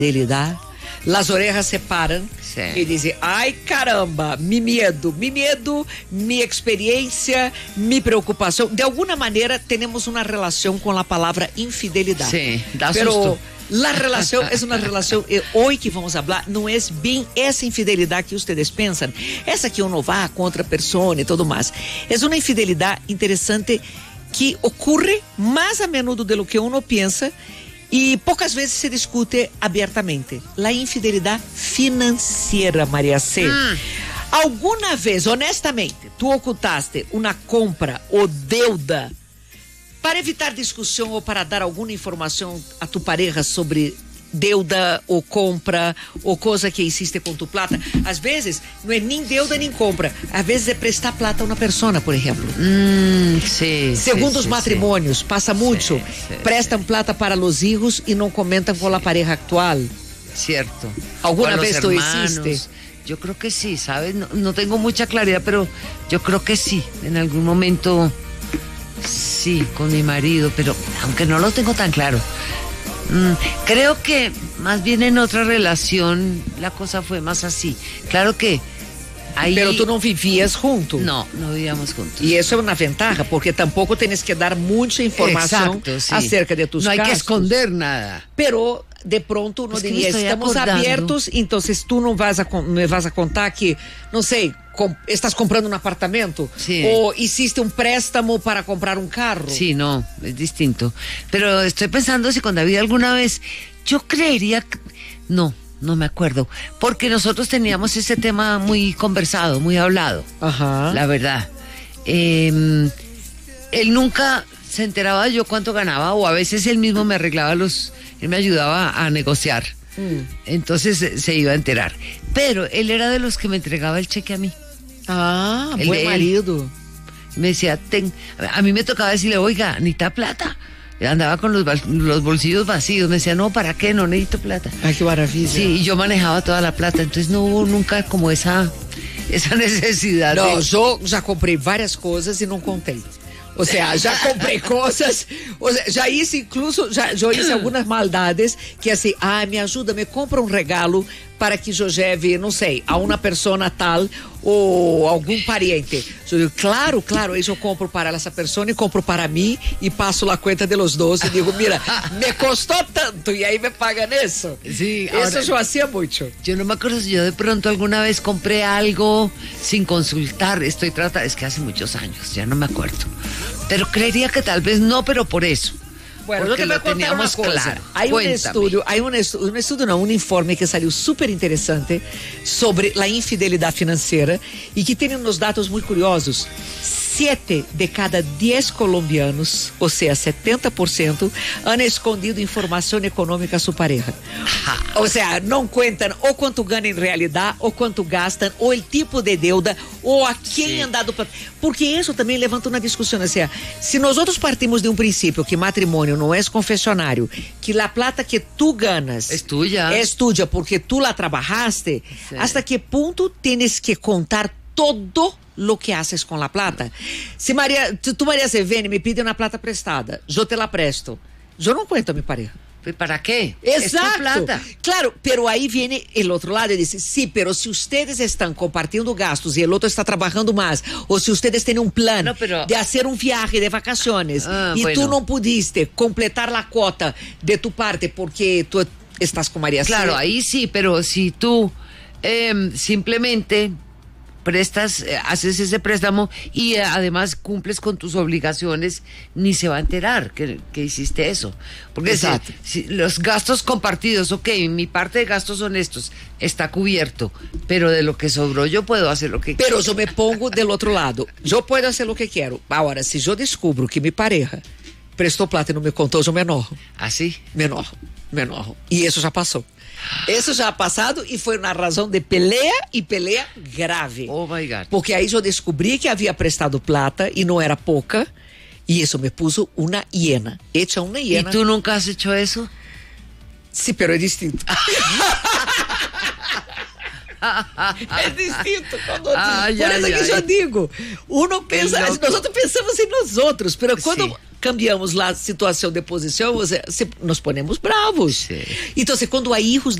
infidelidad, las orejas se paran y dicen, ay caramba, mi medo, mi experiencia, mi preocupación. De alguna manera tenemos una relación con la palabra infidelidad. Sí, da pero susto. La relación es una relación, hoy que vamos a hablar, no es bien esa infidelidad que ustedes piensan, esa que uno va contra persona y todo más. Es una infidelidad interesante que ocurre más a menudo de lo que uno piensa y pocas veces se discute abiertamente. La infidelidad financiera, María C. ¿Alguna vez, honestamente, tú ocultaste una compra o deuda para evitar discussão ou para dar alguma informação a tu pareja sobre deuda ou compra ou coisa que existe com tu plata? Às vezes, não é nem deuda nem compra. Às vezes é prestar plata a uma pessoa, por exemplo. Sí, Segundo os sí, matrimônios, sí. passa muito. Sí, prestam plata para os hijos e não comentam com a pareja actual. Cierto. ¿Alguna Con vez los tú hermanos. hiciste? Yo creo que sí, ¿sabes? No tengo mucha claridad, pero yo creo que sí. En algún momento, sí, con mi marido, pero aunque no lo tengo tan claro. Creo que más bien en otra relación la cosa fue más así. Claro que ahí... Pero tú não vivias junto. No vivíamos juntos. E isso é uma ventaja, porque tampouco tens que dar muita informação Exacto, sí. acerca de tus No hay que casos. esconder nada. Pero de pronto uno Es que me diría, estoy estamos acordando. abertos, entonces tú no me vas a contar que, não sei, estás comprando un apartamento Sí. o hiciste un préstamo para comprar un carro. Sí, no, es distinto. Pero estoy pensando si con David alguna vez, yo creería que... No me acuerdo, porque nosotros teníamos ese tema muy conversado, muy hablado, Ajá. la verdad. Él nunca se enteraba yo cuánto ganaba, o a veces él mismo me arreglaba él me ayudaba a negociar. Entonces se iba a enterar. Pero él era de los que me entregaba el cheque a mí. Ah, El buen de él. marido. Me decía, a mí me tocaba decirle, oiga, necesita plata. Andaba con los bolsillos vacíos. Me decía, no, ¿para qué? No necesito plata. Ay, qué maravilla. Sí, y yo manejaba toda la plata. Entonces no hubo nunca como esa necesidad. Não, eu já comprei várias coisas e não contei. Ou seja, já comprei coisas, ou seja, já hice incluso, já hice algumas maldades que assim, me ajuda, me compra um regalo para que eu leve, não sei, a uma pessoa tal ou algum parente. Eu digo, claro, eu compro para essa pessoa e compro para mim e passo a conta de los dos e digo, mira, me custou tanto e aí me pagan isso. Sí, Eso yo hacía mucho. Yo no me acuerdo si yo de pronto alguna vez compré algo sin consultar. Es que hace muchos años, ya no me acuerdo. Pero creería que tal vez no, pero por eso. Bueno, porque yo te voy lo a contar teníamos una cosa. claro. Hay un informe que salió súper interesante sobre la infidelidad financiera y que tiene unos datos muy curiosos. 7 de cada 10 colombianos, o sea, 70%, han escondido información económica a su pareja. O sea, no cuentan o cuánto ganan en realidad, o cuánto gastan, o el tipo de deuda, o a quién han dado... Porque eso también levanta una discusión. O sea, si nosotros partimos de un principio que matrimonio no es confesionario, que la plata que tú ganas... Es tuya. Es tuya porque tú la trabajaste, Sí. ¿hasta qué punto tienes que contar todo lo que haces con la plata? Si tú María se viene y me pide una plata prestada, yo te la presto, yo no cuento a mi pareja. ¿Para qué? Exacto. Es tu plata. Claro, pero ahí viene el otro lado y dice, sí, pero si ustedes están compartiendo gastos y el otro está trabajando más, o si ustedes tienen un plan de hacer un viaje de vacaciones y bueno. tú no pudiste completar la cuota de tu parte porque tú estás con María C. Claro, ahí sí, pero si tú simplemente prestas, haces ese préstamo y además cumples con tus obligaciones, ni se va a enterar que hiciste eso. Porque si los gastos compartidos, ok, mi parte de gastos son estos, está cubierto, pero de lo que sobró yo puedo hacer lo que quiero. Pero yo me pongo del otro lado. Yo puedo hacer lo que quiero. Ahora, si yo descubro que mi pareja prestou plata e não me contou, eu me enojo. ¿Así? Me enojo. E isso já passou. Isso já ha passado e foi na razão de pelea e pelea grave. Oh my God. Porque aí eu descobri que havia prestado plata e não era pouca, e isso me puso uma hiena. Hecha uma hiena. ¿Y tú nunca has hecho eso? Sí, pero es distinto. Es distinto. Por eso que yo digo, uno pensa, nosotros pensamos en nosotros, pero cuando cambiamos a situação de posição, nos ponemos bravos. Sí. Então, quando há hijos